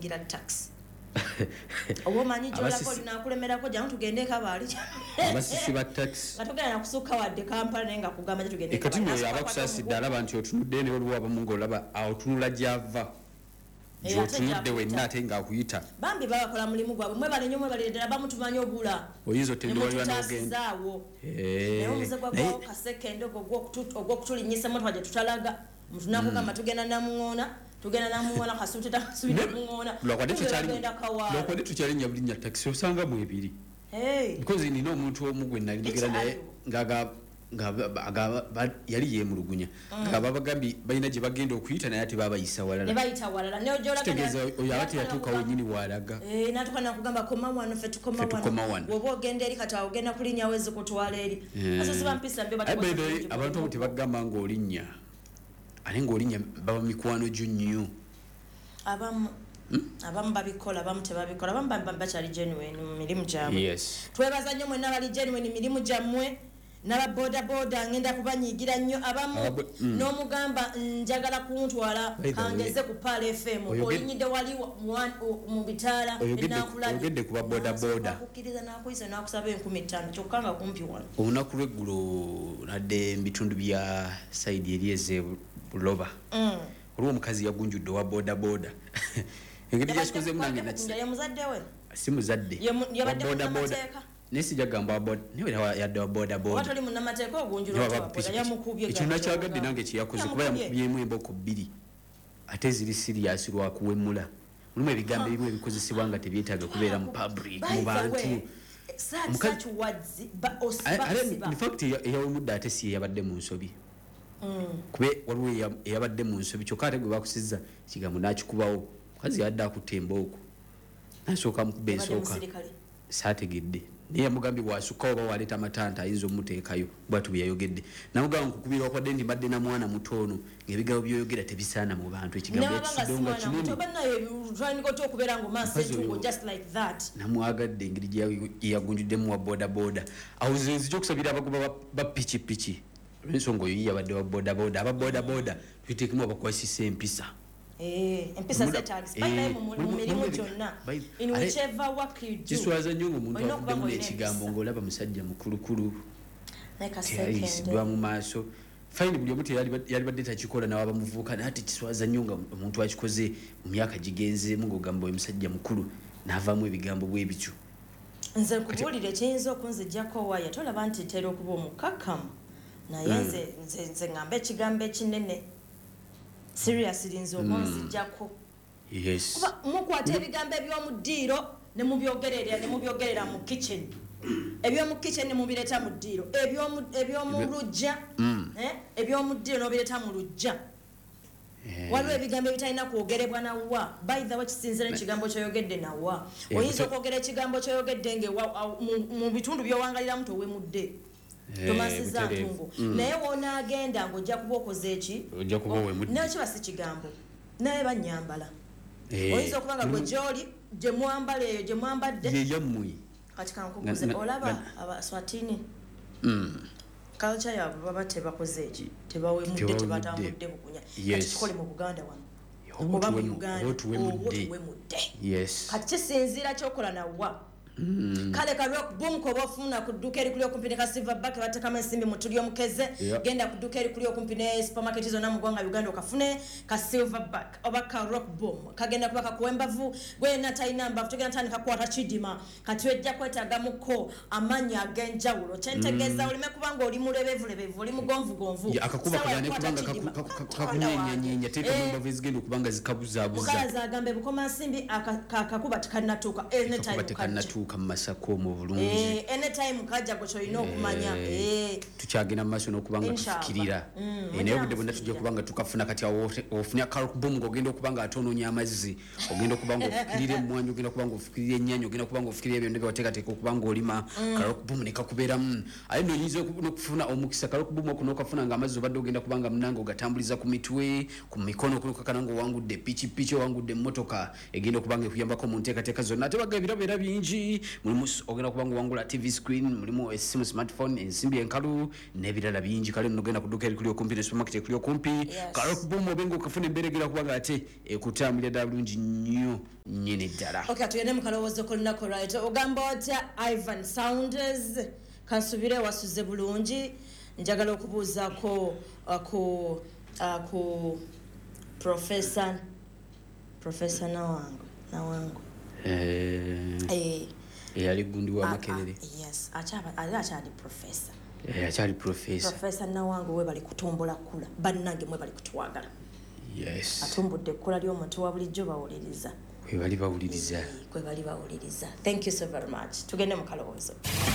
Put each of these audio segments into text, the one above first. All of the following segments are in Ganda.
banyigira tax obomanyi jola ko linakulemerako jangu tugende kabali abasisi ba tax atugenda nakusuka wadde Kampala nenga kugamba tugende kabali ekati abakusasida alaba nti otunudde ne olwa abamungo olaba otunula java jotunudde wenna ate nga akuyita bambi babakola mulimu gwabwe mwe bale nyomwe bale ddala bamutumanya obula oyinza otendewalira n'ogenda naye omuze gwagwawo kaseke endogo ogwokutulinyisa moto waje tutalaga mutunakugamba tugenda namuŋona kasutita kasubira muŋona lwakwadde tukyalinya bulinya taxi osanga mu ebiri because nina omuntu omu gwe nali njogera naye yali yeemulugunya nga babagambi balina gye bagenda okuyita naye ate babayisa walalategeeza oyo aba teyatuuka wenyini walaga natuka nakugamba koma wano fe tukoma wano woba ogenda eri kati ogenda kulinnya wezi kutwala eri abantu abo tebagamba ng'olinnya ate ng'olinnya baba mikwano gyo nnyo abamu babikola abamu tebabikola abamu bakyali genuine mu mirimu gyabwe twebaza nnyo mwenna bali genuine mirimu gyammwe n'ababodaboda ngenda kubanyigira nnyo abamu n'omugamba njagala kuntwala kangeze ku Pala FM olinyidde wali mu bitaala oyogedde ku babodaboda kukkiriza n'akuyisa n'akusaba 15,000 kyokka nga kumpi wano olunaku lweggulo nadde mu bitundu bya saidi eryeze buloba olwo omukazi yagunjudde wa bodaboda engeri gyasikozemu nange muzaddewe si muzadde bodaboda nesija gamba boda niwe yadde wa boda boda watu ali munamateeko ogunjula boda yamukubye ekyo nakyagadde nange kiyakoze kuba yamukubyemu emboko bbiri ate ziri serious lwakuwemula mulimu ebigambo ebimu ebikozesebwa nga tebyetaaga kubeera mu public mu bantu in fact eyawemudde ate si yabadde mu nsobi kube waliwo eyabadde mu nsobi kyokka ate gwe bakusizza ekigambo nakikubawo mukazi yadde akutte emboko nasooka mukuba ensooka saategedde naye yamugambye bwasukkawo oba waleeta amatanta ayinza omuteekayo bwatu bwe yayogedde namugamba nkukubira okwadde nti mbadde na mwana mutono ng'ebigambo byoyogera tebisaana mu bantu ekigambo yakisuddewo nga kinene namwagadde engeri gye yagunjuddemu wa bodaboda awo zenzi kyokusabira abagoba ba pikipiki olw'ensonga oyo yabadde wa bodaboda aba bodaboda twiteekemu abakwasisa empisa empisa zetagisa mu mirimu gyonna in whichever work you do kiswaza nnyo ng'omuntu avuddemu n'ekigambo ng'olaba musajja mukulukulu teyayisiddwa mu maaso fine buli omu yalibadde takikola nawe abamuvuuka naye ate kiswaza nnyo nga omuntu akikoze mu myaka gigenzeemu ng'ogamba oyo musajja mukulu n'avaamu ebigambo bwe bityo nze kubuulira ekiyinza okunzijjako waya tolaba nti tera okuba omukakkamu naye nze ngamba ekigambo ekinene seriously nzo okunzijjako kuba mukwata ebigambo eby'omu ddiiro ne mubyogerera mu kitchen eby'omu kitchen ne mubireeta mu ddiiro eby'omu lujja eby'omu ddiiro n'obireeta mu lujja waliwo ebigambo ebitalina kwogerebwa nawa by the way kisinzira ekigambo kyoyogedde nawa oyinza okwogera ekigambo kyoyogedde mu bitundu by'owangaliramu towemudde tomasiza ntungo naye wonaagenda ng'ojja kuba okoze eki naye kiba si kigambo naye banyambala oyinza okuba nga gwe gyoli gye mwambala eyo gye mwambadde yeyammwe kati kankubuuze olaba abaswatini culture yaabwe baba tebakoze eki tebawemudde tebatambudde bukunya kati kikole mu Buganda wano oba mu Uganda otuwemudde kati kisinziira kyokola nawa kale ka rock boom ko bafuna kuduka eri kuli okumpi ne ka Silverback batekamu ensimbi mu tulyo mukeze genda kuduka eri kuli okumpi ne supermarket zo na mugonga Uganda okafune ka Silverback oba ka rock boom kagenda kuba kakuwembavu gwe na taina mbavu tugenda tandika kwata kidima kati wejja kwetaaga muko amanya agenjawulo kyentegeeza olime kubanga oli mulebevulebevu oli mugonvugonvu akakuba kagane kubanga kakunyenyenya teka mbavu ezigenda okubanga zikabuzabuza mukazi agambe bukoma nsimbi akakuba tikanatuuka anytime kamasako mu bulungi anytime kajja gochoyino okumanya tukyagenda maaso n'okubanga tufikirira naye obudde bwonna tujja kubanga tukafuna kati ofunya kalkubumu ng'ogenda okubanga atonoonya amazzi ogenda okubanga ofikirira emmwanyi ogenda okubanga ofikirira ennyanyi ogenda okubanga ofikirira byonna byewateekateeka okubanga olima kalkubumu ne kakubeeramu aye noyinza n'okufuna omukisa kalkubumu okuno okafuna ng'amazzi obadde ogenda kubanga munange ogatambuliza ku mitwe ku mikono okulukakana ng'owangudde pikipiki owangudde emmotoka egenda okubanga ekuyambako mu nteekateeka zonna ate baga ebirabo era bingi mulimu ogenda kubanga wangula TV screen mulimu esimu smartphone ensimbi enkalu n'ebirala bingi kale nno ogenda kuduka eri kuli okumpi ne supermarket ekuli okumpi kalokbumu obenga okafuna embeera egenda kubanga ate ekutambulira ddala bulungi nnyo nnyini ddala. Okay, tugende mu kalowoozo k'olunaku right. Ogamba otya Ivan Saunders? Kansubire wasuze bulungi. Njagala okubuuzako ku Professor Nawango. Eyali gundi wa Makerere. Yes, akyali professor. Akyali professor. Professor Nawango we bali kutumbula kula. Bannange mwe bali kutwagala. Yes. Atumbudde ekkula ly'omuntu wa bulijjo bawuliriza. Kwe bali bawuliriza. Thank you so very much. Tugende mu kalowoozo.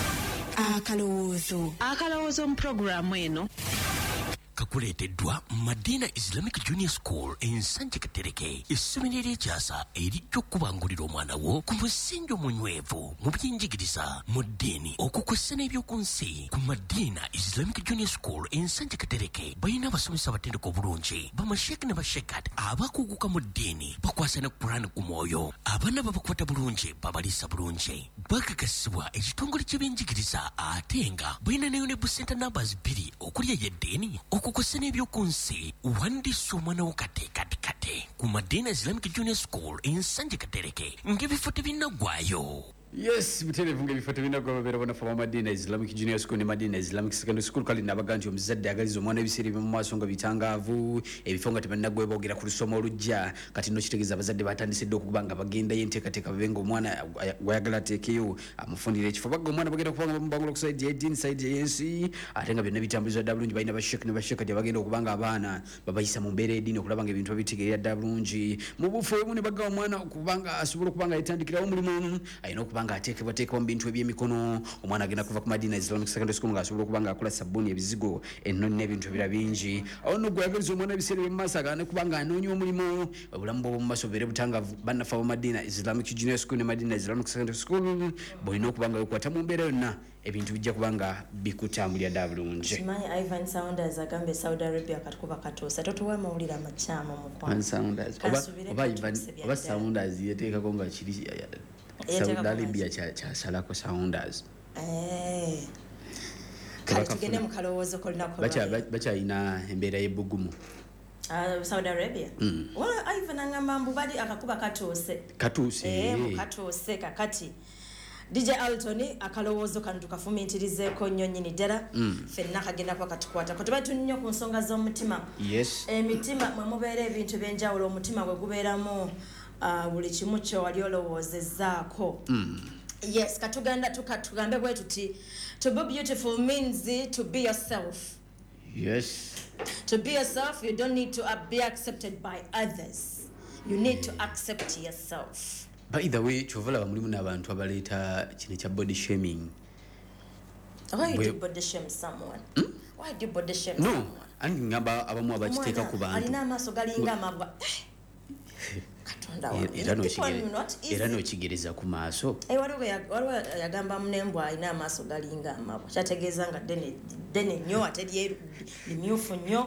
Akalowoozo mu programu eno kakuleeteddwa Madina Islamic Junior School Ensanje Katereke. Essomero ery'ekyasa erijja okubangulira omwana wo ku musingi omunywevu mu by'enjigiriza mu ddiini okukwessa n'ebyoku nsi. Ku Madina Islamic Junior School Ensanje Katereke balina abasomesa abatendeka obulungi bamasheeke ne bashekat abakuguka mu ddiini bakwasa ne Qur'an ku mwoyo. Abaana babakwata bulungi babaliisa bulungi. Bakakasibwa ekitongole ky'ebyenjigiriza ate nga balina ne Unable Center numbers 2 okuli ey'eddiini okukwasa n'ebyoku nsi. Wandiisa omwana wo kate ku Madina Islamic Junior School Ensanje Katereke ng'ebifo tebinnagwayo. Yes, buterevu ng'ebifo tebinnagwa babeera bonafa wa Madina Islamic Junior School ne Madina Islamic Secondary School. Kale nabaga nti omuzadde agaliza omwana ebiseera eby'omu maaso nga bitangaavu, ebifo nga tebannaggwa boogera ku lusoma olujja. Kati nno kitegeeza abazadde batandisedde okuba nga bagenda yenteekateeka babe ng'omwana gwayagala ateekeyo amufundira ekifo. Bagga omwana bagenda okuba nga bamubangula ku saidi y'eddiini, saidi y'ensi, ate nga byonna bitambuliza ddala bulungi. Balina basheeke ne basheekati abagenda okuba nga abaana babayisa mu mbeera y'eddiini okulaba nga ebintu babitegeerera ddala bulungi. Mu bufu obumu ne bagga omwana okuba nga asobola okuba nga yetandikirawo omulimu, alina okuba nga ateekebwateekebwa mu bintu eby'emikono. Omwana agenda kuva ku Madina Islamic Secondary School ng'asobola okuba nga akola sabbuuni, ebizigo, ennoni n'ebintu ebirala bingi. Awo nno gweyagaliza omwana ebiseera eby'omu maaso agaane kuba nga anoonya omulimu, obulamu bw'omu maaso bubeere butangavu. Bannafa wa Madina Islamic Junior School ne Madina Islamic Secondary School bw'olina okuba nga wekwata mu mbeera yonna ebintu bijja kuba nga bikutambulira ddala bulungi. Kimanyi Ivan Saunders agambye Saudi Arabia katukuba katuusa totuwa mawulire amakyamu Ivan Saunders oba Saunders yeteekako nga kiri Saudi Arabia kyasalako Saunders. Kale tugende mu kalowoozo k'olunaku bakyalina embeera y'ebbugumu. Saudi Arabia. Ivan angamba mbu bali akakuba katuuse kakati. DJ Alton akalowoozo kano tukafumiitirizeeko nnyo nnyini ddala. Ffenna kagenda kuba katukwata ko tuba tunnyo ku nsonga z'omutima. Emitima mwe mubeera ebintu by'enjawulo, omutima gwe gubeeramu buli kimu kyo wali olowoozezzaako. Yes, tugambe bwe tuti to be beautiful means to be yourself. Yes. To be yourself, you don't need to be accepted by others. You need to accept yourself. By the way, chovala mulimu n'abantu abaleeta kino kya body shaming. Why do you body shame someone? Why do you body shame someone? No, ani ngamba abamu abakiteeka ku bantu. Alina amaaso galinga amabwa. Era n'okigereza ku maaso. Waliwo yagamba munembwa alina amaaso galinga amabwa. Kyategeeza nga ddene nnyo ate limyufu nnyo.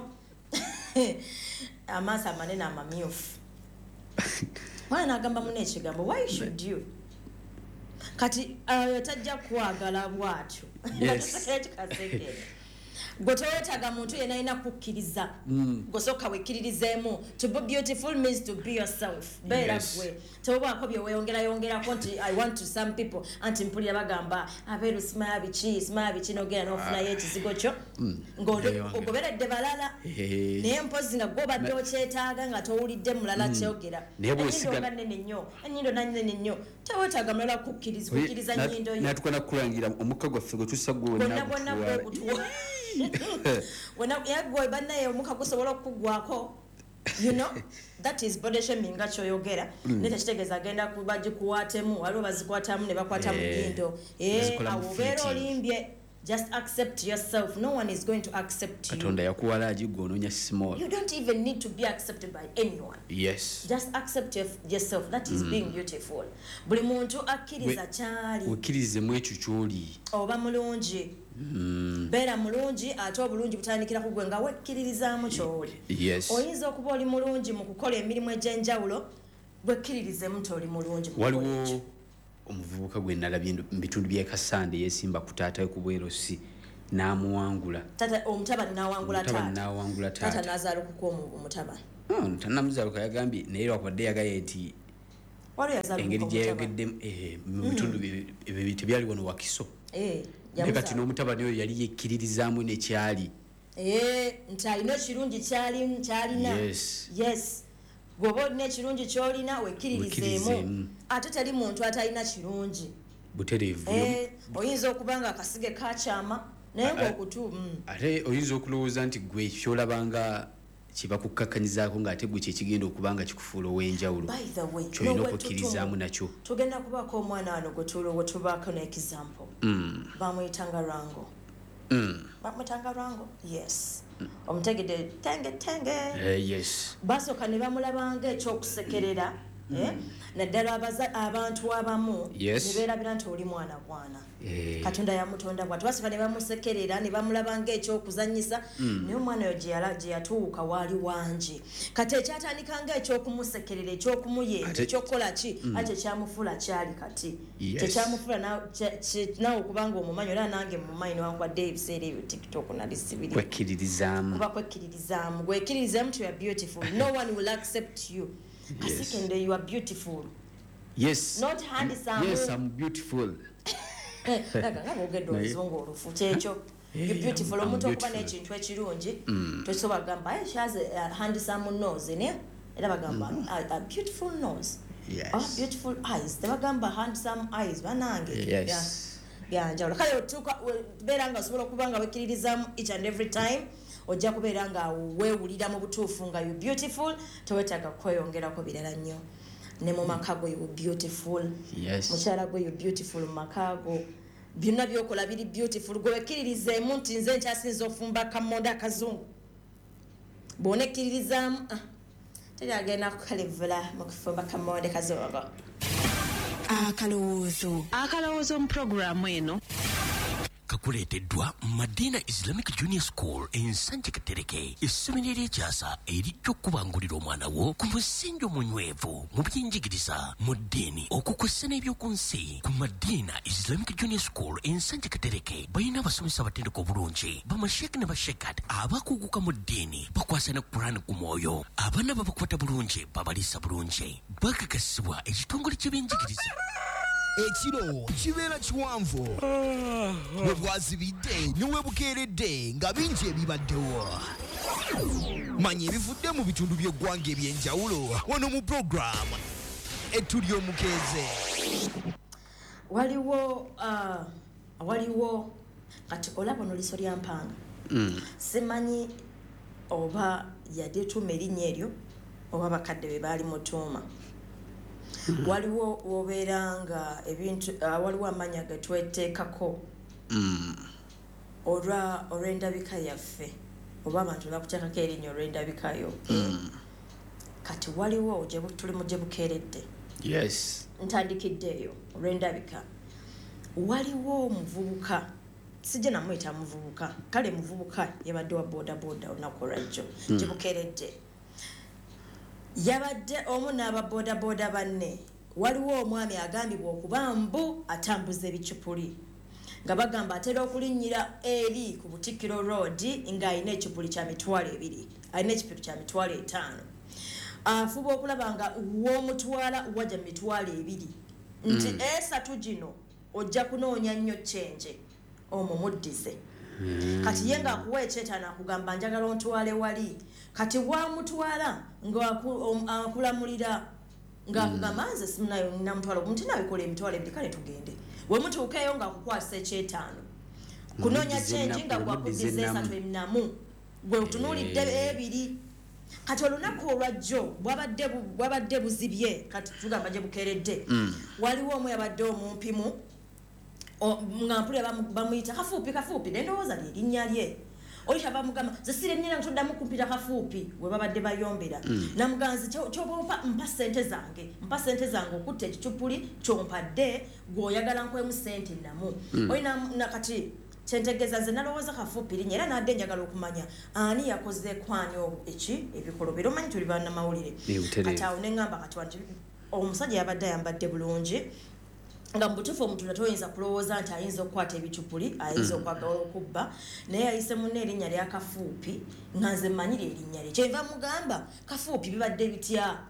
Amaaso amanene amamyufu. Mwana agamba mune ekigambo, why should you? Kati tajja kwagala bwatyo. Yes. Gwe tewetaaga muntu yenna alina kukkiriza. Gosooka wekkiririzeemu. To be beautiful means to be yourself. Beera gwe. Tewobaako bye weeyongerako nti I want to some people. Anti mpulira bagamba abeeru simaya biki n'ogenda n'ofunayo ekizigo kyo. Ng'ogoberedde balala. Naye mpozi nga gw'obadde okyetaaga nga towulidde mulala kyogera. Ennyindo nannene nnyo. Tewetaaga mulala kukkiriza nnyindo yo. Natukana kukulangira omukka gwaffe gwe tussa gwonna bwegutuwa. Yagwe bannaye omuka gusobola okugwako. You know, that is body shaming nga kyoyogera. Nete kitegeeza agenda bagikuwaatemu, waliwo bazikwatamu ne bakwata mu nnyindo. Awo obeera olimbye. Just accept yourself. No one is going to accept you. Katonda yakuwala agigoononya small. You don't even need to be accepted by anyone. Yes. Just accept yourself. That is being beautiful. Buli muntu akkiriza kyali. Wekkiririzemu ekyo ky'oli. Oba mulungi. Beera mulungi ate obulungi butandikira ku gwe nga wekkiririzaamu ky'oli. Yes. Oyinza okuba oli mulungi mu kukola emirimu egy'enjawulo, wekkiririzemu nti oli mulungi mu kukola ekyo. Omuvubuka gwe nalabye mu bitundu by'e Kasande yeesimba ku taata we ku Bwerosi n'amuwangula. Omutabani n'awangula taata. Taata n'azaalukuka omutabani. Tannamuzaaluka yagambye naye lwakubadde yagaye nti engeri gyeyogedde mu bitundu tebyali wano Wakiso kati n'omutabani oyo yali yekkiririzaamu nekyali nti alina ekirungi kyalina yes gwoba olina ekirungi kyolina wekkiririzeemu ate teri muntu atalina kirungi butereevu oyinza okuba nga akasige kakyama naye ngaokutu ate oyinza okulowooza nti gwe kyolabanga kibakukkakanyizaako ng'ate gwe kyekigenda okuba nga kikufuula ow'enjawulo kyolina okukkirizaamu nakyo tugenda kubaako omwana wano gwe tubaako n'example bamuyitanga Rango bamuyitanga Rango yes omutegedde tenge yes basooka ne bamulabanga ekyokusekerera naddala abantu abamu ne beerabira nti oli mwana gwana Katonda yamutonda bw'ati basooka ne bamusekerera ne bamulaba ng'ekyokuzannyisa naye omwana oyo gye yatuuka waali wangi kati ekyatandika ng'ekyokumusekerera ekyokumuyenga ekyokukola ki ate ekyamufuula kyali kati kyekyamufuula naawe okubanga omumanyi era nange mumanyi newankubadde ebiseera ebyo TikTok nali sibiri kuba kwekkiririzaamu gwekkiririzaamu nti you are beautiful no one will accept you Kasikende you are beautiful yes not handsome yes I'm beautiful ngabogedde oluzungu olufu kyekyo you beautiful omuntu okuba n'ekintu ekirungi tosobola kugamba she has a handsome nose ne era bagamba a beautiful nose beautiful eyes tebagamba handsome eyes banange yanjawulo kale tubeera nga osobola okuba nga wekkiririzaamu each and every time ojja kubeera nga weewulira mu butuufu nga you beautiful tewetaaga kweyongerako birala nnyo ne mu maka go you beautiful mukyala gwe you beautiful mu maka go byonna byokola biri beautiful gwe wekkiririzeemu nti nze nkyasinza ofumba kamonda akazungu bw'onekkiririzaamu teri agenda kukalevula mu kufumba kamonda kazungu akalowoozo mu puroguramu eno kakuleeteddwa Madina Islamic Junior School ensanje Katereke essomero ery'ekyasa erijja okubangulira omwana wo ku musingi omunywevu mu by'enjigiriza mu ddiini okukwessa n'ebyoku nsi ku Madina Islamic Junior School ensanje Katereke balina abasomesa abatendeka obulungi bamasheeke ne bashekat abakuguka mu ddiini bakwasa ne Qur'an ku mwoyo abaana babakwata bulungi babaliisa bulungi bakakasibwa ekitongole ky'ebyenjigiriza ekiro kibeera kiwanvu bwe bwazibidde ne webukeeredde nga bingi ebibaddewo manya ebivudde mu bitundu by'eggwanga ebyenjawulo wano mu puroguramu etuli omukeeze waliwo kati olaba ono liso lya mpanga simanyi oba yadetuuma erinnya eryo oba bakadde be baali mutuuma waliwo wobeera nga ebintu waliwo amanya getweteekako olw'endabika yaffe oba abantu bakuteekako erinnya olw'endabikayo kati waliwo tulimu gye bukeeredde ntandikidde eyo olw'endabika waliwo omuvubuka sijja namuyita muvubuka kale muvubuka yabadde wa bodaboda olunaku olwajjo gye bukeeredde yabadde omu n'ababodaboda banne waliwo omwami agambibwa okuba mbu atambuza ebicupuli nga bagamba atera okulinnyira eri ku Butikiro Road ng'alina ekipuli kya mitwalo 2 alina ekipuli kya mitwalo 5 afuba okulaba nga w'omutwala wajja mitwalo 2 nti 3 gino ojja kunoonya nnyo kyenje omwo muddize kati ye ng'akuwa ekyetaano akugamba njagala ontwale wali kati wamutwala ng'akulamulira ng'akugamba nze simunayo namutwala omuntu nabikola emitwalo 2 kale tugende we mutuukeeyo ng'akukwasa ekyetaano kunoonya kyenji nga gwakuddiza 3 ennamu gwe otunuulidde 2 kati olunaku olwajjo bwabadde buzibye kati tugamba gye bukeeredde waliwo omu yabadde omumpimu nga mpulira bamuyita kafuupi nendowooza lyerinnya lye oyita bamugamba zesire nnina ntoddamu kumpita kafuupi we babadde bayombera namuganzi kyoba mpa ssente zange okutta ekicupuli kyompadde gweoyagala nkwemu ssente namu oyina kati kyentegeeza nze nalowooza kafuupi linnya era nadde njagala okumanya ani yakoze kwani ebikolobero omanyi tuli bannamawulire kati awo neŋŋamba kati wanti omusajja yabadde ayambadde bulungi nga mbutufu omuntu toyinza kulowooza nti ayinza okukwata ebicupuli ayinza okwagala okubba naye ayise munne erinnya lya kafuupi nga nze mmanyire erinnya lye kyenva mugamba kafuupi bibadde bitya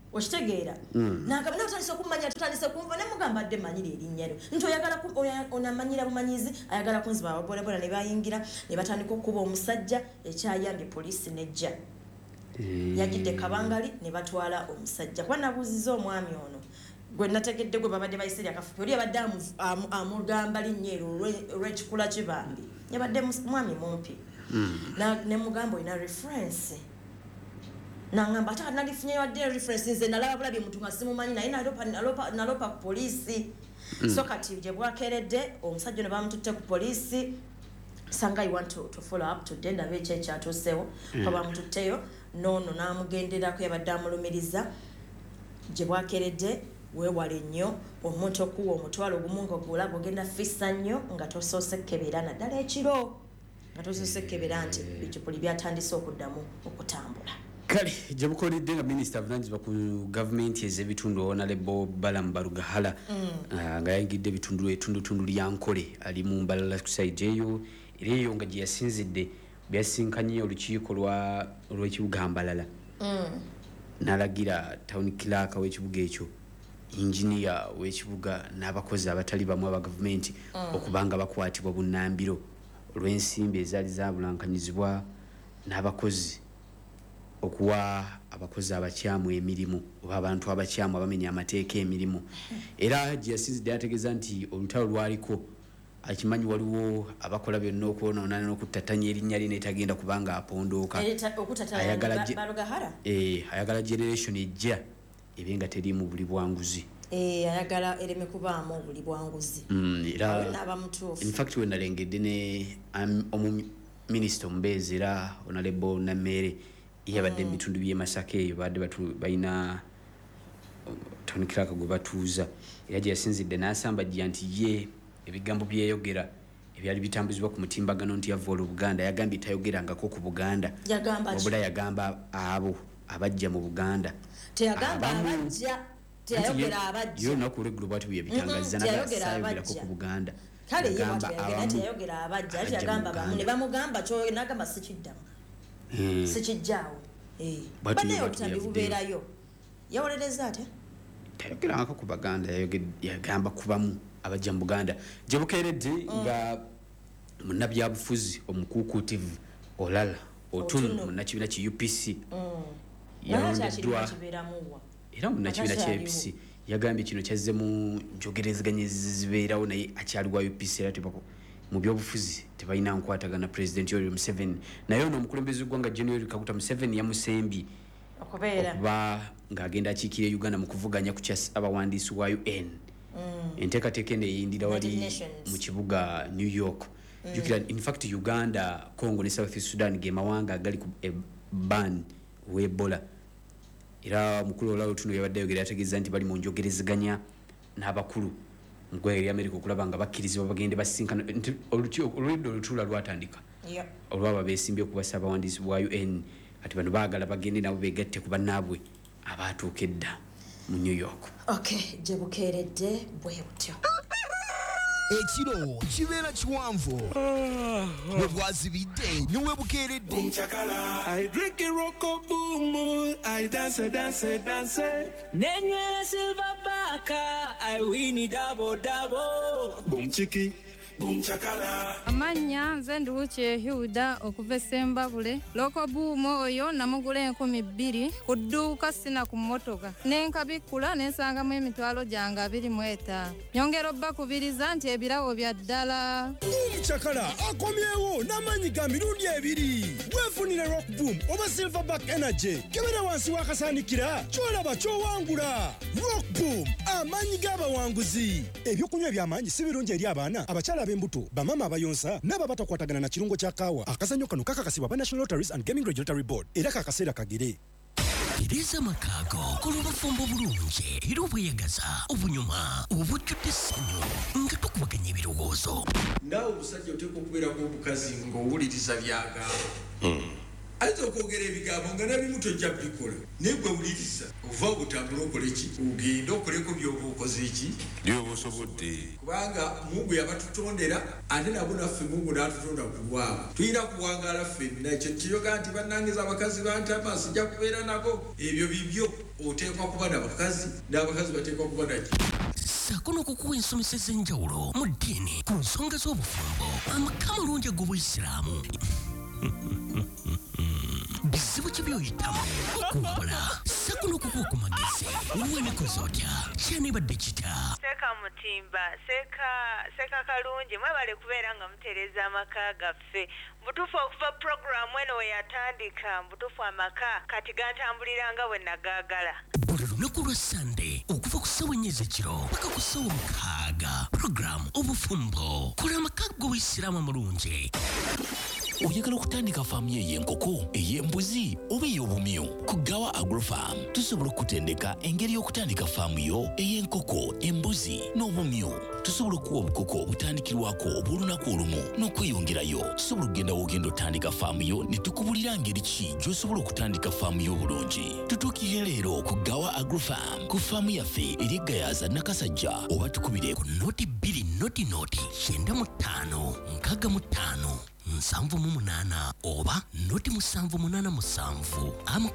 okitegeera nakabona tutandise okumanya tutandise kumva ne mugamba adde manyira erinnya lyo nti oyagala onamanyira bumanyizi ayagala kunziba ababolabola ne bayingira ne batandika okuba omusajja ekyayambye poliisi nejja yagidde kabangali ne batwala omusajja kuba nabuuziza omwami ono gwe nategedde gwe babadde bayiseri akafupi oli abadde amugamba linnya eryo olw'ekikula kibambi yabadde mwami mumpi ne mugamba olina reference nangamba ate nalifunye wadde reference nze nalaba bulabye muntu nga simumanyi naye nalopa ku poliisi so kati gye bwakeredde omusajja ne bamututte ku poliisi sanga I want to follow up today ndabe ekyatuusewo kwa bamututteyo nono namugenderako yabadde amulumiriza gye bwakeredde weewale nnyo omuntu okuwa omutwalo ogumu ng'ogulaba ogenda fissa nnyo nga tosoose kebera naddala ekiro nga tosoose kebera nti bijupuli byatandise okuddamu okutambula kale gye bukolidde nga minisita avunaanyizibwa ku gavumenti ez'ebitundu honorable Balaam Balugahala nga yayingidde ebitundu lya Nkole ali mu Mbalala side eyo era eyo nga gye yasinzidde byasinkanye olukiiko lw'ekibuga Mbalala n'alagira town clerk w'ekibuga ekyo engineer w'ekibuga n'abakozi abatali bamu aba gavumenti okubanga bakwatibwa bunnambiro olw'ensimbi ezaali zabulankanyizibwa n'abakozi okuwa abakozi abakyamu emirimu oba abantu abakyamu abamenya amateeka emirimu era gye yasinzidde yategeeza nti olutalo lwaliko akimanyi waliwo abakola byonna okwonoona n'okuttatanya erinnya lye netagenda kubanga apondooka ayagala generation ejja ebe nga terimu buli bwanguzi ayagala ereme kubaamu obuli bwanguzi in fact we nalengedde ne minisita omubeezi era honorable Namere yabadde mu bitundu by'e Masaka eyo badde balina town clerk gwe batuuza era gye yasinzidde n'asambajja nti ye ebigambo byeyogera ebyali bitambuzibwa ku mutimbagano nti yavoola Buganda yagambye tayogerangako ku Buganda wabula yagamba abo abajja mu Buganda teyagamba abajja teyayogera abajja yo olunaku olw'eggulu bwati bwe yabitangaza nasayogerako ku Buganda kale teyayogera abajja ate yagamba bamu ne bamugamba kyo n'agamba sikiddamu sikijjaawo banaye obutambi bubeerayo yawolereza ate tayogerangako ku Baganda yagamba kubamu abajja mu Buganda gye bukeeredde nga munnabyabufuzi omukuukuutivu Olala Otuno munnakibiina ki UPC yalondeddwa era munnakibiina kya UPC yagambye kino kyazze mu njogerezeganya ezibeerawo naye akyali wa UPC era mu byobufuzi tebalina nkwatagana President Yoweri Museveni naye ono omukulembeze w'eggwanga General Kaguta Museveni yamusembye okuba ng'agenda akiikira Uganda mu kuvuganya ku abawandiisi wa UN enteekateeka eno eyindira wali mu kibuga New York jukira in fact Uganda, Congo ne South Sudan ge mawanga agali ku ban w'Ebola era mukulu Olala Otuno yabadde ayogera ategeeza nti bali mu njogerezeganya n'abakulu mu ggwanga lya America okulaba nga bakkirizibwa bagende basinkana oludda olutula lwatandika olwaba beesimbye okubasa abawandiisi bwa UN kati bano baagala bagende nabo beegatte ku bannaabwe abaatuuka edda mu New York. Okay, gye bukeeredde bwe butyo ekiro kibeera kiwanvu bwe bwazibidde niwe bukeeredde I drink a rock boom, I dance. Nenywera silverback, I win double. Boom chiki, boom chakala. Amanya nze Nduwuki Hilda okuva e Ssembabule loko buumo oyo namugula 2,000 ku dduuka sina ku mmotoka nenkabikkula nensangamu emitwalo gyange 25 nyongera obbakubiriza nti ebirawo bya ddala chakala akomyewo n'amanyi ga mirundi 2 weefunire rock boom oba silverback energy kebera wansi wakasaanikira kyolaba kyowangula rock boom amanyi g'abawanguzi ebyokunywa eby'amaanyi si birungi eri abaana abakyala ab'embuto bamama abayonsa n'ababatakwatagana na kirungo kya kaawa akazannyo kano kakakasibwa ba National Lotteries and Gaming Regulatory Board era kakaseera kagere Tereza Makago kulubafumbo bulungi era obweyagaza obunyuma obujjudde essanyu nga tukubaganya ebirowoozo naawe omusajja oteeka okubeerako obukazi ng'owuliriza byagamba ayinza okwogera ebigambo nga nabimu tojja kubikola naye gwe wuliriza ova okutambula okole ki ogenda okoleko byoba okoze eki byoba osobodde kubanga mungu yabatutondera ate nabo naffe mungu n'atutonda ku lwabo tuyina kuwangaala ffenna ekyo kiyoga nti bannangeza abakazi bantama sijja kubeera nako ebyo bibyo oteekwa kuba n'abakazi n'abakazi bateekwa kuba naki sako n'okukuwa ensomesa ez'enjawulo mu ddiini ku nsonga z'obufumbo amaka malungi ag'obuyisiraamu bizibu ki by'oyitamu okuwabula sako n'okukuwa ku magezi wemikoze otya kyanibadde kita seeka mutimba seeka kalungi mwebale kubeera nga mutereeza amaka gaffe mbutuufu okuva puroguramu eno we yatandika mbutuufu amaka kati gantambuliranga bwe nagaagala buli lunaku lwa sande okuva ku ssawa 4 ez'ekiro paka ku ssawa 6 puroguramu obufumbo kola amaka g'obuyisiraamu amulungi oyagala okutandika faamu ey'enkoko ey'embuzi oba ey'obumyu ku Gawa Agrofarm tusobola okutendeka engeri y'okutandika faamu yo ey'enkoko embuzi n'obumyu tusobola okuwa obukoko obutandikirwako obw'olunaku olumu n'okweyongerayo tusobola okugenda w'ogenda otandika faamu yo ne tukubulira ngeri ki gy'osobola okutandika faamu yo obulungi tutuukire leero ku Gawa Agrofarm ku faamu yaffe eri eGayaza Nakasajja oba tukubire ku noti 2 noti 95 65 7 oba noti 787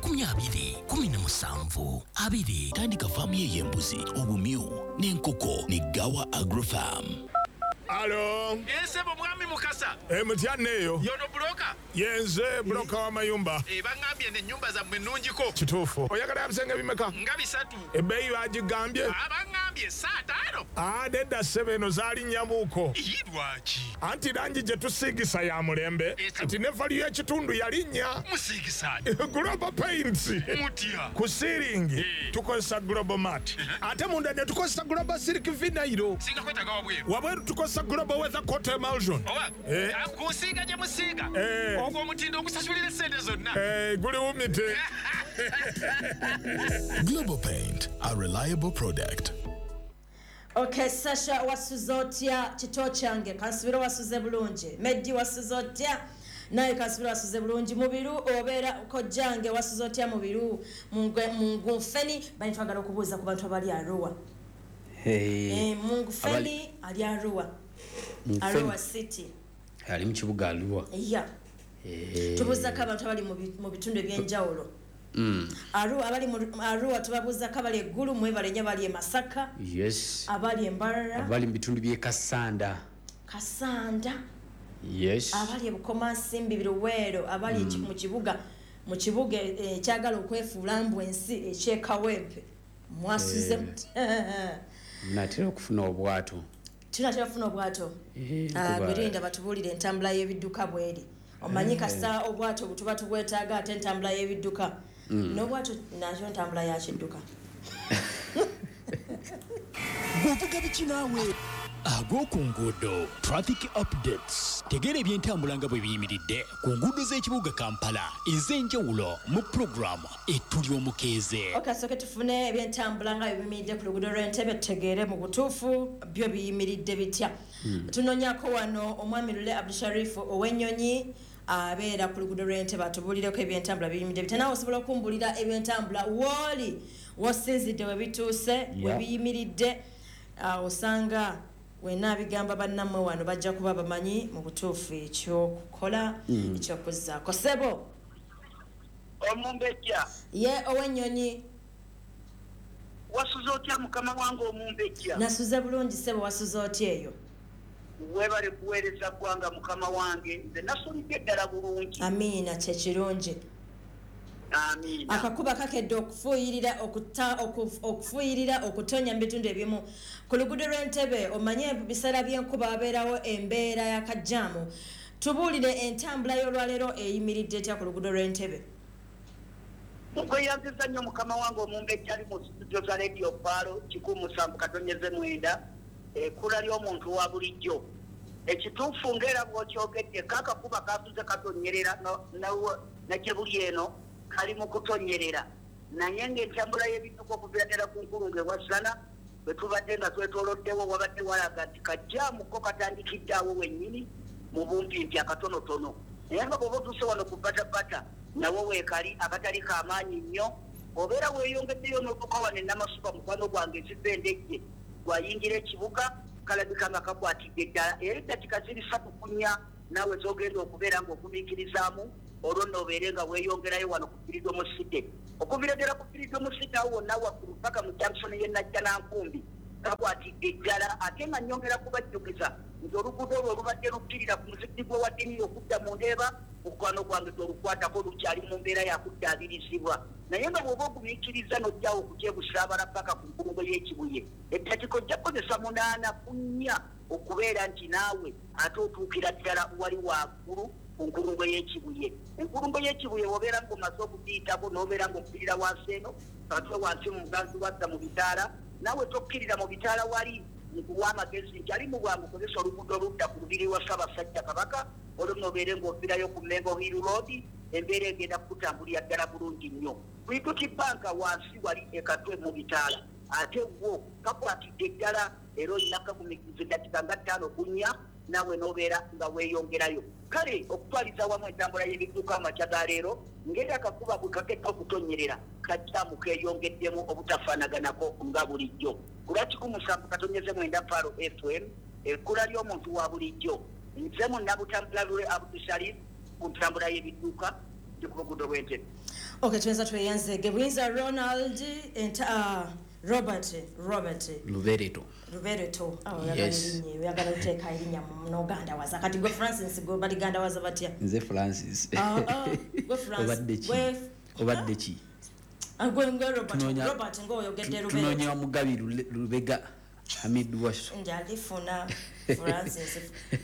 20 tandika faamu y'embuzi obumyu n'enkoko ne Gawa Agrofarm. Alo. Nsebo mwami Mukasa. Mutyane eyo. Yono broka. Yenze broka wa mayumba. Bangambye ne nyumba za mwenungiko. Kituufu. Oyagala yabisenge bimeka? Nga 3. Ebbeeyi bagigambye? Abangambye 5. Nedda 7 zaali nyabuuko. Yidwaki. Anti langi gye tusiigisa ya mulembe. Kati ne vali y'ekitundu yalinnya. Musiigisani. Global Paints. Mutya. Ku ceiling tukozesa Global Mat. Ate munda ne tukozesa Global Silk Vinyl. Singa kwetaga wabweru. Wabweru tukozesa Global Weather Coat Emulsion. Kusiiga gye musiiga. Ogwo omutindo okusasulira sente zonna. Guli wumite. Global Paint, a reliable product. Okay, Sasha wasuze otya kito kyange kansubira wasuze bulungi Meddi wasuze otya naye kansubira wasuze bulungi mubiru obeera kojjange wasuze otya mubiru mungufeni bali twagala okubuuza ku bantu abali Arua mungufeni ali Arua Arua City ali mu kibuga Arua tubuuza ko abantu abali mu bitundu ebyenjawulo Arua abali Arua tubabuuza ko abali eggulu mwebale nnyo bali Masaka yes abali Mbarara abali mu bitundu by'e Kasanda yes abali Bukomansimbi Biruwero abali mu kibuga kyagala okwefuula mbwensi ekyekawempe mwasuze natera okufuna obwato tunatera kufuna obwato birinda batubuulire entambula y'ebidduka bweri omanyi kasa obwato butuba tubwetaaga ate entambula y'ebidduka n'obwato nakyo ntambula yakidduka Gwovuga biki naawe ag'oku nguudo traffic updates tegeera ebyentambula nga bwe biyimiridde ku nguudo z'ekibuga Kampala ez'enjawulo mu puroguramu ettuli omukeeze. Soke tufune ebyentambula nga biyimiridde ku luguudo lw'Entebbe tutegeere mu butuufu byo biyimiridde bitya. Tunoonyako wano omwami Lule Abdusharif ow'Ennyonyi abeera ku luguudo lw'Entebbe atubuulireko ebyentambula biyimiridde bitya nawe osobola okumbulira ebyentambula wooli wosinzidde we bituuse we biyimiridde osanga wena bigamba bannammwe wano bajja kuba bamanyi mu butuufu ekyokukola ekyokuzzaako Sebo Omumbejja ye ow'Ennyonyi wasuze otya mukama wange Omumbejja nasuze bulungi Sebo wasuze otya eyo webale kuweereza ggwanga mukama wange nze nasulidde ddala bulungi amiina kyekirungi amiina akakuba kakedde okufuuyirira okutonya mu bitundu ebimu ku luguudo lw'Entebbe omanye biseera by'enkuba wabeerawo embeera y'akajjaamu tubuulire entambula y'olwaleero eyimiridde etya ku luguudo lw'Entebbe nkweyanziza nnyo mukama wange Omumbejja ali mu studio za Radio Palo 107.9 ekkula ly'omuntu wa bulijjo ekituufu ng'era bw'okyogedde kaakakuba kasuze katonyerera nakye buli eno kali mu kutonyerera naye ng'entambula y'ebidduka okuviira ku nkulungo ewasana bwe tubadde nga twetooloddewo wabadde walaga nti kajjaamuko katandikidde awo wennyini mu bumpimpi akatonotono naye nga bw'oba otuuse wano ku batabata nawo weekali akatali kamaanyi nnyo obeera weeyongeddeyo n'okukawane n'amasuka mukwano gwange ezibendejje gwayingira ekibuga kalabika nga kakwatidde ddala era eddakiika ziri 3 kunya naawe zogenda okubeera ng'okumiikirizaamu olwo noobeere nga weeyongerayo wano ku Freedom City okuviira ddala ku Freedom City awo wonna waggulu paka mu junction y'e Najjanankumbi kakwatidde ddala ate nga nnyongera kubajjukiza nti oluguudo olwo olubadde lukkirira ku muzikiti wa ddiini okudda mu Ndeeba mukwano gwange tolukwatako lukyali mu mbeera yakuddaabirizibwa naye nga bw'oba ogumiikiriza n'ojjawo okukyebusaabala paka ku nkulungo y'ekibuye eddakiika ojja kukozesa 8 ku 4 okubeera nti naawe ate otuukira ddala wali waggulu ku nkulungo y'ekibuye enkulungo y'ekibuye wobeera ng'omaze okugiyitako n'obeera ng'okkirira wansi eno katwe wansi mu muganzi wadda mu bitaala naawe tokkirira mu bitaala wali nkuwa amagezi nti ali mu bwangu kozesa oluguudo oludda ku lubiri lwa Ssaabasajja Kabaka olwo noobeere ng'oviirayo ku Mengo Hill Road embeera egenda kukutambulira ddala bulungi nnyo Equity Bank wansi wali ekatwe mu bitaala ate wo kakwatidde ddala era olina kagumikiza eddakiika nga 5 ku 4 naawe n'obeera nga weeyongerayo kale okutwaliza wamu entambula y'ebidduka amakya ga leero ngeri akakuba bwe kaketta okutonnyerera kajjaamu keeyongeddemu obutafaanaganako nga bulijjo ku lwa 107.9 Faro FM ekkula ly'omuntu wa bulijjo nze munnabutambula lule Abdusharif ku ntambula y'ebidduka ndi ku luguudo lw'Entebbe. Okay, tuweza tweyanzege buyinza Ronald Robert Lubereto oyagala uteeka erinnya munoganda waza kati gwe Francis gwe baliganda waza batya nze Francis gwe Francis obadde ki gwe Robert ng'oyogedde Lubereto tunoonya Mugabi Lubega Hamid Waso njalifuna Francis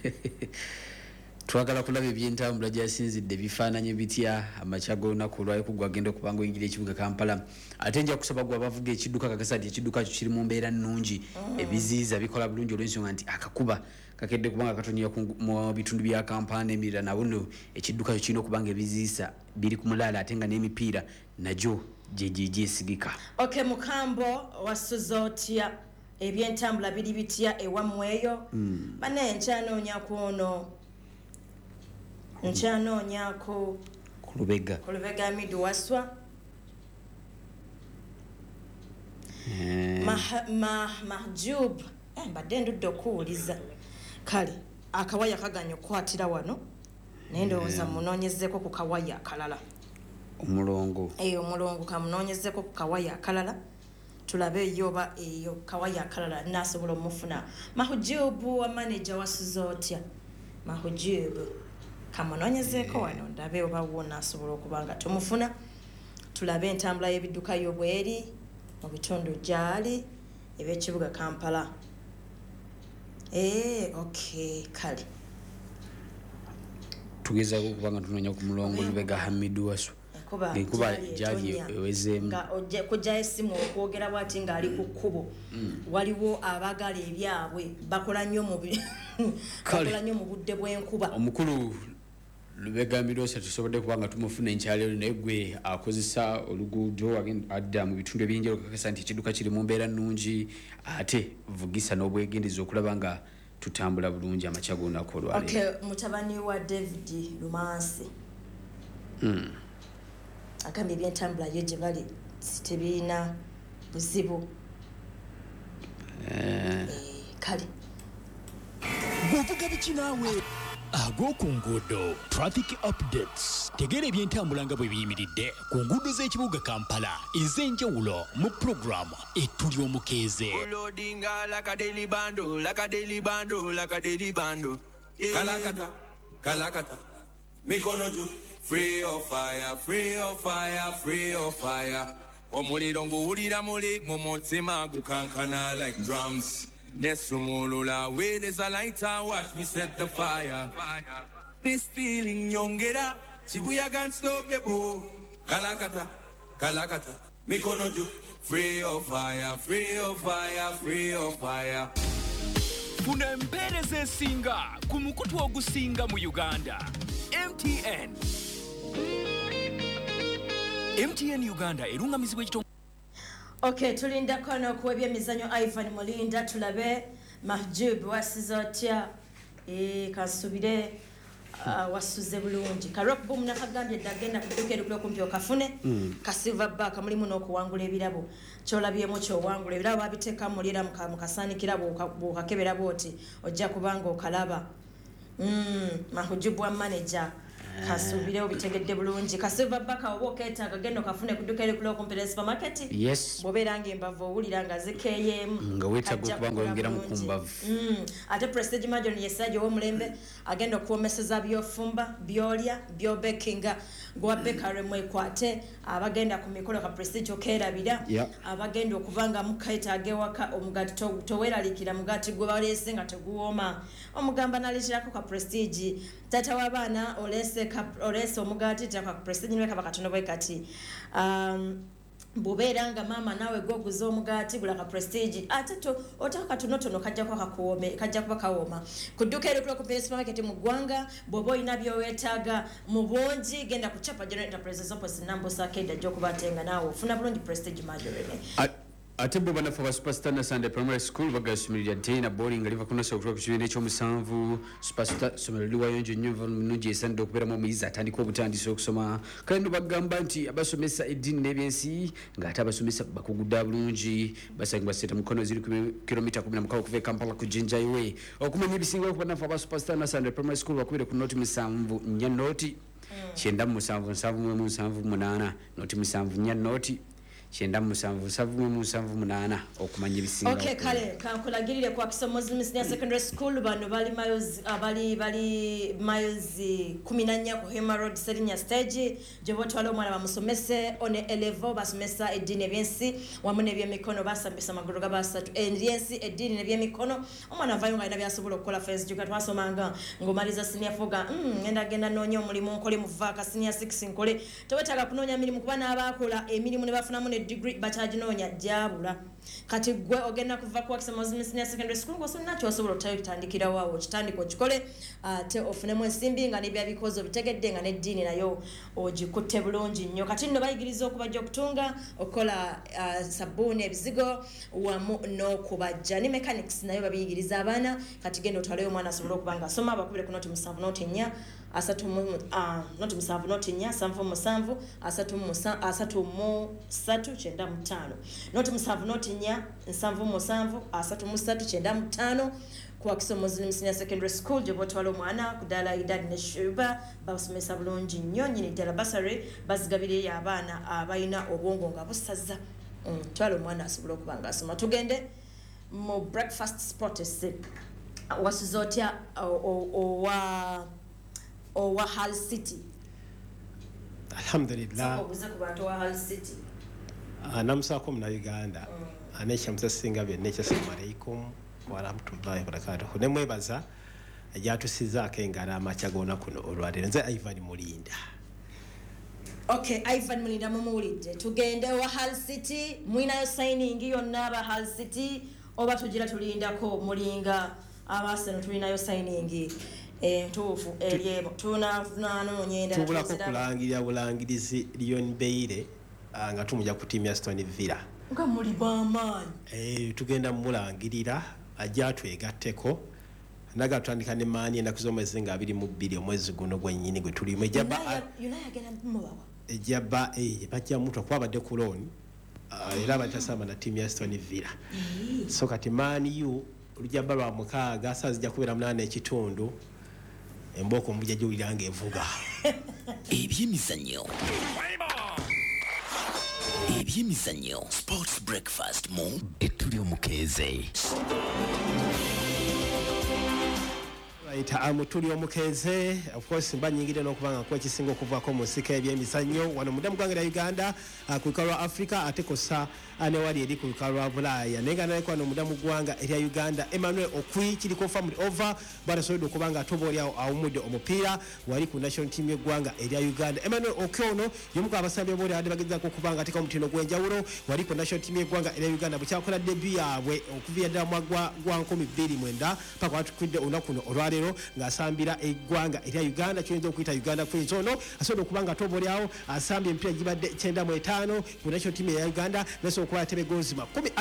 twagala kulaba ebyentambula gyasinzidde bifaananye bitya amakya g'olunaku olwayo kugwagenda okubanga oyingira ekibuga Kampala ate nja kusaba gwe abavuga ekidduka kakasa nti ekidduka kyo kiri mu mbeera nnungi ebiziiza bikola bulungi olw'ensonga nti akakuba kakedde kubanga katonnya mu bitundu bya Kampala n'emirala nabo nno ekidduka kyo kirina okubanga ebiziisa biri ku mulaala ate nga n'emipiira nagyo gyesigika. Okay, Mukambo wasuza otya ebyentambula biri bitya ewammweyo bane nkyanoonya kuno nkyanoonyako ku Lubega Amidu Waswa Mahjub mbadde ndudde okuwuliza kale akawaya kaganya okukwatira wano naye ndowooza munoonyezeeko ku kawaya akalala omulongo kamunoonyezeeko ku kawaya akalala tulabe yoba eyo kawaya akalala nasobola omufuna Mahjub wa manager wasuza otya Mahjub kamunoonyezeeko wano ndabe oba wona asobola okubanga tumufuna tulabe entambula y'ebidduka y'obweri mu bitundu gyali eby'ekibuga Kampala okay kale tugezaako okubanga tunoonya ku mulongo Lubega Hamid Waso enkuba gyali ewezeemu nga kujjayo essimu okwogera bwati ng'ali ku kkubo waliwo abagala ebyabwe bakola nnyo mu budde bw'enkuba omukulu Lubega Mirosa tusobodde kubanga tumufuna enkyalero naye gwe akozesa oluguudo adda mu bitundu ebyenjawulo kakasa nti ekidduka kiri mu mbeera nnungi ate vugisa n'obwegendezi okulaba nga tutambula bulungi amakya g'olunaku olwaleero. Okay, mutabani wa David Lumansi agambye ebyentambula yo gye bali tebiina buzibu kale bw'ovuga biki naawe ag'oku nguudo traffic updates tegeera ebyentambula nga bwe biyimiridde ku nguudo z'ekibuga Kampala ez'enjawulo mu puroguramu ettuli omukeeze kalakata mikono juu free of fire omuliro nguwulira muli mu mutima gukankana like drums. Nesumulula, where there's a lighter, watch me set the fire. This feeling yongera, Shibuya can stop the bow. Kalakata, mikono juu, free of fire. Funa empeereza esinga ku mukutu ogusinga mu Uganda. MTN Uganda erungamizibwa ekitongole. Okay, tulinda kono kuwa by'emizannyo Ivan Mulinda tulabe Mahjub wasiza otya kasubire wasuze bulungi ka rock boom nakagambye dagenda kuduka erikulo kumpyo kafune ka silverback mulimu n'okuwangula ebirabo kyolabyemu kyowangula ebirabo babiteeka mulira mukasanikira bwokakebera bwoti ojja kubanga okalaba mahujibwa manager kasubire obitegedde bulungi ka silverback oba okeetaaga genda okafune kuduka erikulo kumpyo supermarket bwobeera ng'embavu owulira nga zikeeyemu nga weetaaga okubanga oyongera mu kumbavu ate prestige majon yesajja ow'omulembe agenda okuwomeseza byofumba byolya byobekinga gwa bekare mwekwate abagenda ku mikolo ka prestige okeerabira abagenda okubanga mukaetaaga ewaka omugati toweeralikira mugati gwe baleese nga teguwooma omugamba naleeterako ka prestige tata w'abaana olese omugati taka ku prestige nwekaba katono bwe kati bubeera nga mama nawe goguza omugati gula ka prestige ate otaka katonotono kajja kuba kawooma kudduka erikulo ku supermarket mu ggwanga bw'oba olina by'oweetaaga mu bungi genda ku chapa general enterprises opposite Nambusa Arcade gy'okubatenga naawe ofuna bulungi prestige margarine ate bo banafu aba superstar na Sunday primary school bagasumirira tena boarding liva kunosa okutoka ku kibiina ekyomusanvu superstar somero liwayonjo nnyo nungi esande okubeeramu omuyizi atandika obutandisa okusoma kale no bagamba nti abasomesa eddiini n'ebyensi ng'ate abasomesa bakugudda bulungi basangibwa seta mukono ziri ku kilomita 16 okuva e Kampala ku Jinja Highway okumanya ebisingawo ku banafu aba superstar na Sunday primary school bakubire ku noti 7 nnya noti 977 noti 7 nnya noti 977 okumanya ebisinga okay kale kankulagirire kwa Kisomozi Senior Secondary School bano bali miles 14 ku Hema Road Serinya stage jobotwala omwana bamusomese one elevo basomesa edini ebyensi wamune byemikono basambisa maguru gabasatu enyensi edini nebyemikono omwana avayo nga ina byasobola okukola first juka twasomanga ngomaliza senior foga genda nonyo mulimu nkole muvaka senior 6 nkole tobetaga kunonya milimu kubana abakola emilimu ne bafuna degree bataginonya jabula kati gwe ogenda kuva ku Kisomozi Senior Secondary School ngosonna kyosobola otandikira waawo kitandiko kikole te ofunemu ensimbi nga nebya bikozo bitegedde nga n'eddiini nayo ogikutte bulungi nnyo kati nno bayigiriza okubajja okutunga okola sabuni ebizigo wamu n'okubajja ne mechanics nayo babiyigiriza abaana kati genda otwaleyo omwana asobola okubanga asoma bakubire ku noti 7 noti 4 noti 7 noti 4 7 95 noti 7 noti 4 7 3 kwa Kisomozi Senior Secondary School jobotwala omwana kudala idadi ne shuba basomesa bulungi nnyo nyini ddala basare bazigabire y'abaana abalina obwongo nga busaza twala omwana asobola okubanga asoma tugende mu breakfast spot wasizotya owa Hull City alhamdulillah obuze ku bantu wa Hull City namusako muna Uganda aneshamsa singa benne kyasalamu alaikum wa rahmatullahi wa barakatuh nemwebaza ajatusizaako engalo amakya gonna kuno olwaleero nze Ivan Mulinda okay Ivan Mulinda mumuwulidde tugende wa Hull City mwinayo signing yonna aba Hull City oba tugira tulindako mulinga abaseno tulinayo signing tuufu eryebo tunanonyenda tubulako kulangirira bulangirizi Lyon Beire nga tumuja ku timu ya Aston Villa nga muli bamaanyi tugenda mulangirira ajja twegatteko naga tutandika ne maani enaku z'omwezi nga 22 omwezi guno gwennyini gwe tulimu ejaba bajja mutu kwabadde ku loan era batasamba na timu ya Aston Villa so kati maani yu olujaba lwa mukaaga saa zijja kubeera 8 ekitundu emboko mbuja gy'owulira ng'evuga ebyemizannyo sports breakfast mu etuli omukeze right amutuli omukeze of course mbanyingire n'okubanga kwa kisingo okuvaako mu nsika ebyemizannyo wano mudamu gwange Uganda ku lukalo lwa Africa ate kosa ane wali eri ku lukalo lwa Bulaaya naye nga naye kwano mudamu gwanga erya Uganda Emmanuel Okwi kiriko family over barasobodde okubanga atoboolya awumudde omupiira wali ku national team y'eggwanga erya Uganda Emmanuel Okwi ono y'omu ku abasambi boole abadde bagezaako okubanga ateeka omutindo gw'enjawulo wali ku national team y'eggwanga erya Uganda bukyakola debut yaabwe okuviira ddala mu gwa 2029 paka watugidde olunaku luno olwaleero ono ng'asambira eggwanga erya Uganda kyoyinza okuyita Uganda Queens. Ono asobola okuba nga tobolyawo asambye emipiira gibadde 95 ku national team ya Uganda nasobola okuba atebe goozi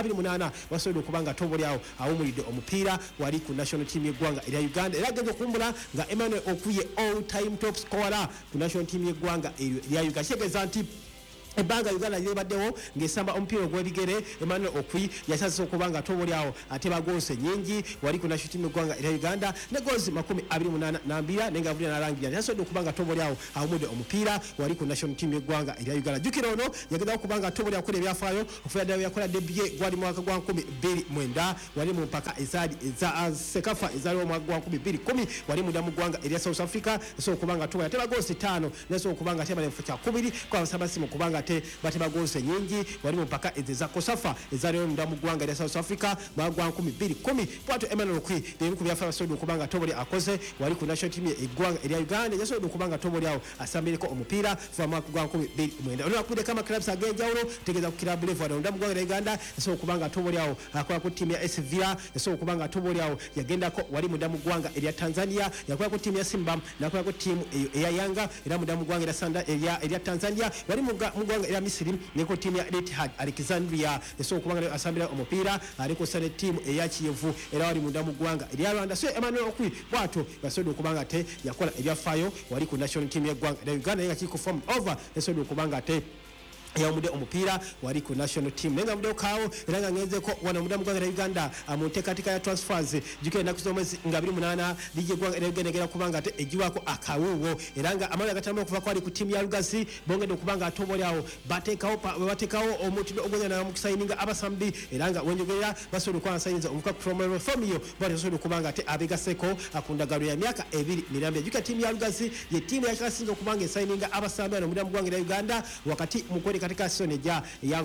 28 wasobola okuba nga tobolyawo awumulidde omupiira wali ku national team y'eggwanga erya Uganda era agenda okuwummula nga Emmanuel Okuye all time top scorer ku national team y'eggwanga erya Uganda. Kitegeeza nti ebbanga Uganda lyebaddewo ng'esamba omupiira ogw'ebigere Emmanuel Okwi yasazise okuba nga tobolyawo ate bagonse nnyingi wali ku national team y'eggwanga erya Uganda ne goozi 28 naye nga bulira n'alangira yasobodde okuba nga tobolyawo awumudde omupiira wali ku national team y'eggwanga erya Uganda. Jjukira ono yagezaho okuba nga tobolyawo kukola ebyafaayo okuva ddala yakola debye gwali mwaka gwa 2029 wali mu mpaka ezaali eza Sekafa ezaaliwo mwaka gwa 2010 wali munda mu ggwanga erya South Africa yasobola okuba nga tobolya ate bagonse 5 nasobola okuba nga tebale mu kifo kya 2 kwa basabasimu okuba nga bateba gonse nyingi wali mu mpaka eza Kosafa ezaaliwo munda mu ggwanga erya South Africa mwaka gwa 2010 bwatyo Emmanuel Okwi bimu ku byafaayo basobodde okuba nga tobolya akoze wali ku national team y'eggwanga erya Uganda yasobodde okuba nga tobolyawo asambireko omupiira kuva mu mwaka gwa 2029 olwo akuddeko amakilabs ag'enjawulo tegeeza ku kilabu level wali munda mu ggwanga erya Uganda yasobola okuba nga tobolyawo akola ku ttiimu ya Sevilla yasobola okuba nga tobolyawo yagendako wali munda mu ggwanga erya Tanzania yakola ku ttiimu ya Simba nakola ku ttiimu eya Yanga era munda mu ggwanga erya Tanzania wali mu ggwanga erya Misiri neko ttiimu ya Etihad Alexandria yasobola okuba nga asambira omupiira aliko sane ttiimu eya Kiyevu era wali munda mu ggwanga erya Rwanda. So Emmanuel Okwi bwato yasobodde okuba nga te yakola ebyafaayo wali ku national team y'eggwanga erya Uganda naye nga kiri ku form over yasobodde okuba nga te yawumudde omupiira wali ku national team naye nga muddekaawo era nga ngenzeko wano mudda mu ggwanga erya Uganda mu nteekateeka ya transfers jjukira ennaku z'omwezi nga 28 lijja eggwanga erya Uganda egenda kuba nga egiwaako akawuuwo era nga amaanyi agatambula okuva kwali ku ttiimu ya Lugazi bongedde okuba nga atobolyawo bateekawo omutindo ogwenya mukusayininga abasambi era nga wenjogerera basobola okuba basayiniza omuka Promero Famio bwati basobola okuba nga abegaseko ku ndagalo ya myaka 2 mirambya. Jjukira ttiimu ya Lugazi ye ttiimu yakyasinga okuba nga esayininga abasambi wano mudda mu ggwanga erya Uganda wakati mukwere katika season eja ya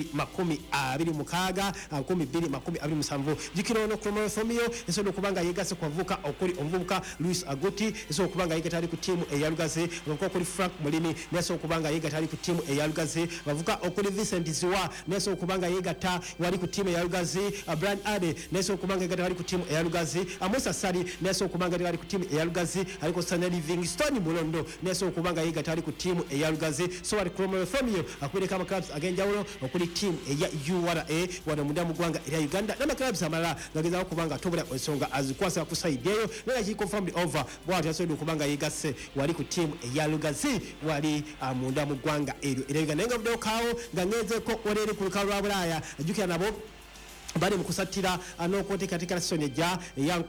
2026 jikiro ono Promero Famio esobola okuba nga yegase ku bavubuka okuli omuvubuka Luis Aguti esobola okuba nga yegata ali ku ttiimu eya Lugazi okuli Frank Mulimi nesobola okuba nga yegata ali ku ttiimu eya Lugazi bavubuka okuli Vincent Ziwa nesobola okuba nga yegata wali ku ttiimu eya Lugazi Brian Ade nesobola okuba nga yegata ali ku ttiimu eya Lugazi Musa Sali nesobola okuba nga ali ku ttiimu eya Lugazi aliko Sanya Livingstone Mulondo nesobola okuba nga yegata ali ku ttiimu eya Lugazi. So wali Promero Famio akwireka amakilabs ag'enjawulo okuli ttiimu eya URA wano munda mu ggwanga erya Uganda n'amakilabs amalala gagezaako okuba nga tobola ensonga azikwasa ku sayidi eyo naye kiri confirmed over bwatyo yasobodde okuba nga yegasse wali ku ttiimu eya Lugazi wali munda mu ggwanga eryo erya Uganda naye nga buddekaawo nga ngenzeeko waleeri ku lukalu lwa Bulaaya ajjukira nabo bali mu kusattira n'okwoteekateeka season ejja eya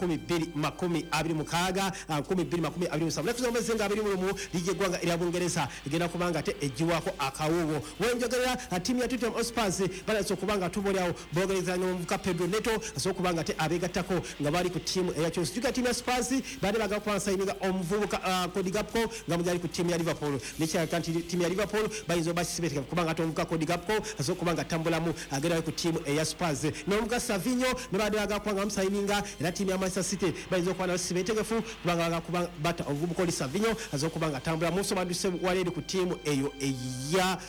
2026 2027 naku z'omwezi nga 21 lijja eggwanga erya Bungereza egenda kuba nga te egiwaako akawuuwo wenjogerera ttiimu ya Tottenham Hotspur balasa okuba nga tubolyawo boogerezanya omuvubuka Pedro Neto asobola okuba nga te abeegattako nga bali ku ttiimu eya Chelsea. Jjukira ttiimu ya Spurs baali bagala kuba basayininga omuvubuka Cody Gakpo nga mugyali ku ttiimu ya Liverpool nekyalaka nti ttiimu ya Liverpool bayinza obakisibeeteka kuba nga ate omuvubuka Cody Gakpo asobola okuba nga tambulamu agenda ku ttiimu eya Spurs n'omuvubuka Savinho ne baali bagala kuba nga bamusayininga era ttiimu ya Manchester City bayinza okuba nabo sibeetegefu kubanga bagala kuba bata omuvubuka oli Savinho asobola okuba nga atambulamu so baduse waleeri ku ttiimu eyo eya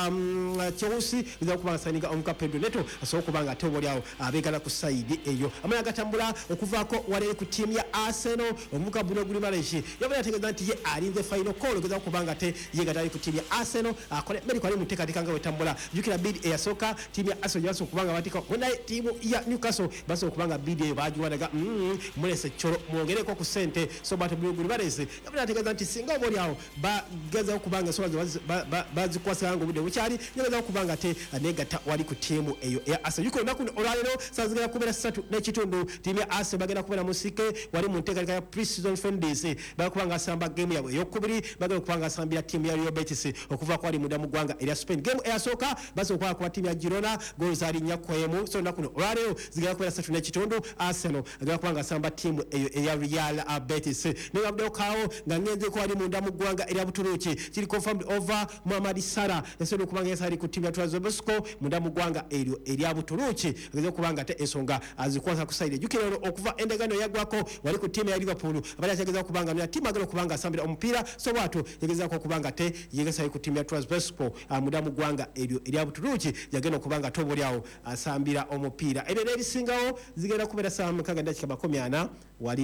Chelsea bayinza okuba nga sayininga omuvubuka Pedro Neto asobola okuba nga atobolyawo abeegala ku sayidi eyo amanya agatambula okuvaako waleeri ku ttiimu ya Arsenal omuvubuka Bruno Guimaraes yabadde ategeeza nti ye alinze final call ogeza okuba nga te yegatali ku ttiimu ya Arsenal akole medical ali mu nteekateeka nga wetambula jjukira bid eyasooka ttiimu ya Arsenal gyebasobola okuba nga bateeka naye ttiimu ya Newcastle basobola okuba nga bid eyo bagiwanaga mulese kyolo mwongereko ku ssente so bati Bruno Guimaraes yabadde ategeeza nti singa oba oliawo bagezaho okuba nga ensonga bazikwasanga nga obudde bukyali yegezaho okuba nga te negatta wali ku ttiimu eyo eya Arsenal jjukira olunaku olwaleero saa zigenda kubeera 3:30 ttiimu ya Arsenal bagenda kubeera mu Sike wali mu nteekateeka ya pre-season friendlies bagenda kuba nga asamba geemu yaabwe ey'okubiri bagenda kuba nga asambira ttiimu ya Real Betis okuva kwali munda mu ggwanga erya Spain. Geemu eyasooka basobola okuba kuba ttiimu ya Girona goolo zaali 4-1 so olunaku olwaleero zigenda kubeera 3:30 Arsenal agenda kuba nga asamba ttiimu eyo eya Real Betis naye babuddekaawo nga ngenzeko wali munda mu ggwanga erya Buturuuki kiri confirmed over Mohamed Salah yasobola okuba nga yasali ku ttiimu ya Trabzonspor munda mu ggwanga eryo erya Buturuuki ageza okuba nga te ensonga azikwasa ku sayidi jjukira olwo okuva endagaano yaggwako wali ku ttiimu ya Liverpool abali ategeeza okuba nga ttiimu agenda okuba nga asambira omupiira so bwato yagezaako okuba nga te yegesali ku ttiimu ya Trabzonspor munda mu ggwanga eryo erya Buturuuki yagenda okuba nga tobolyawo asambira omupiira ebyo n'ebisingawo zigenda kubeera saa 6:40 wali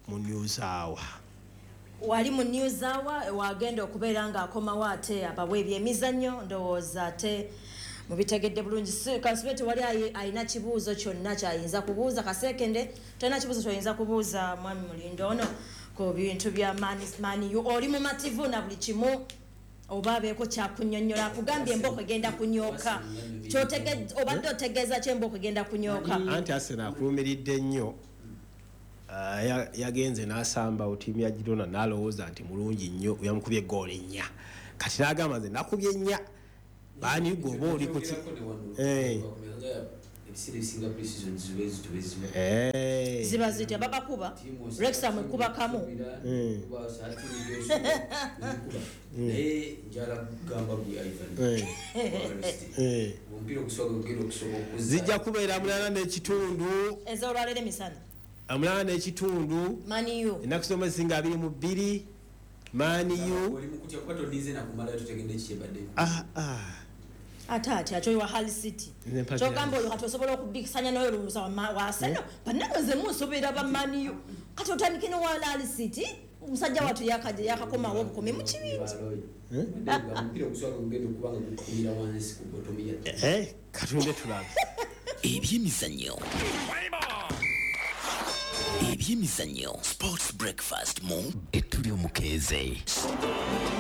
mu news hour. Wali mu news hour wagenda okubeera ng'akomawo ate abawe ebyemizannyo ndowooza ate mu bitegedde bulungi Kasube tewali alina kibuuzo kyonna kyayinza kubuuza Kasekende tolina kibuuzo ky'oyinza kubuuza mwami Mulindo ono ku bintu bya mani oli mumativu na buli kimu oba abeeko kyakunnyonnyola akugambye emboko egenda kunyooka obadde otegeeza ki emboko egenda kunyooka anti Arsenal akulumiridde nnyo yagenze n'asamba otiimu ya Girona n'alowooza nti mulungi nnyo yamukubye gooli 4 kati n'agamba nze nakubye 4 bani goba oli ku ziba zitya babakuba Wrexham ekuba kamu zijja kubeera mulala n'ekitundu ez'olwalero emisana amulana n'ekitundu maniyu ennaku z'omwezi singa 22 maniyu ate akyo wa Hull City kyogamba oyo kati osobola okubikisanya nayo olowooza wa Arsenal bannange musobeera ba maniyu kati otandike ne wa Hull City omusajja wattu yakakomawo obukomi mu kibingi katunde tulabe ebyemizannyo sports breakfast mu etuli omukeze